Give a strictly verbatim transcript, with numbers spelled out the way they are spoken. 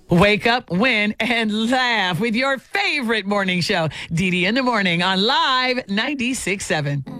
Wake up, win, and laugh with your favorite morning show, Dee Dee in the Morning on Live ninety-six point seven.